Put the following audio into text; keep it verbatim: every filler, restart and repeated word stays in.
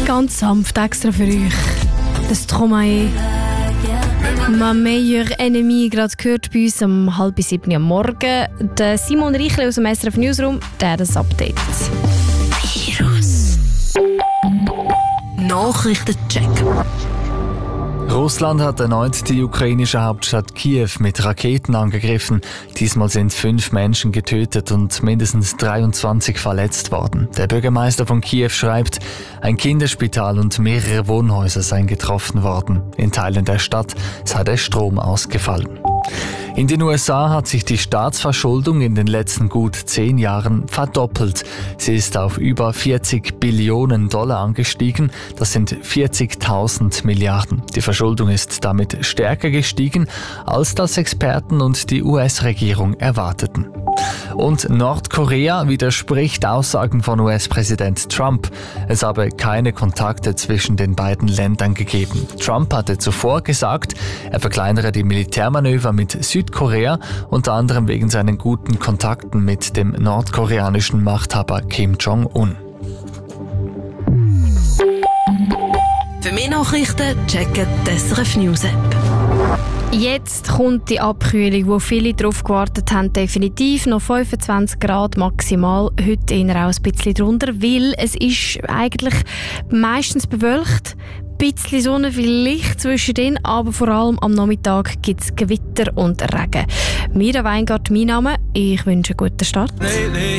Ganz sanft extra für euch. Das Stromae. «Ma meilleure Ennemie» gerade gehört bei uns um halb sieben am Morgen. Der Simon Reichle aus dem S R F Newsroom, der hat das Update. Virus. Nachrichtencheck. Russland hat erneut die ukrainische Hauptstadt Kiew mit Raketen angegriffen. Diesmal sind fünf Menschen getötet und mindestens dreiundzwanzig verletzt worden. Der Bürgermeister von Kiew schreibt, ein Kinderspital und mehrere Wohnhäuser seien getroffen worden. In Teilen der Stadt sei der Strom ausgefallen. In den U S A hat sich die Staatsverschuldung in den letzten gut zehn Jahren verdoppelt. Sie ist auf über vierzig Billionen Dollar angestiegen. Das sind vierzigtausend Milliarden. Die Verschuldung ist damit stärker gestiegen, als das Experten und die U S-Regierung erwarteten. Und Nordkorea widerspricht Aussagen von U S-Präsident Trump. Es habe keine Kontakte zwischen den beiden Ländern gegeben. Trump hatte zuvor gesagt, er verkleinere die Militärmanöver mit Südkorea, unter anderem wegen seinen guten Kontakten mit dem nordkoreanischen Machthaber Kim Jong-un. Für mehr Nachrichten checken die S R F News App. Jetzt kommt die Abkühlung, wo viele darauf gewartet haben. Definitiv noch fünfundzwanzig Grad maximal. Heute eher auch ein bisschen drunter, weil es ist eigentlich meistens bewölkt. Ein bisschen Sonne, vielleicht zwischendrin, aber vor allem am Nachmittag gibt es Gewitter und Regen. Mira Weingart, mein Name. Ich wünsche einen guten Start.